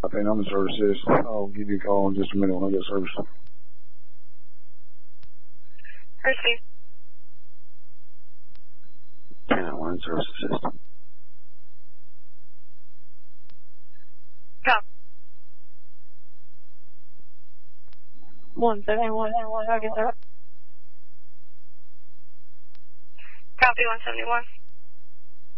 Okay, I'm the services. I'll give you a call in just a minute when I get service. Received. 10-1 service assist. Copy. 171. Copy 171.